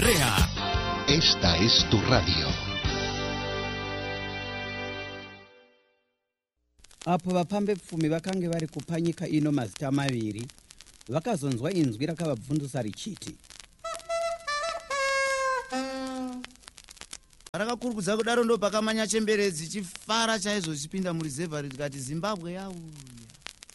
Andrea. Esta es tu radio. Apo vapambe pfumi vakange vari kupanyika ino mazita maviri vakazonzwa inzwi rakavabvundusa richiti, rakakurukudza kudaro ndo pakamanya chemberedzi chifara chaizvo chipinda murizevha rikati Zimbabwe yauya.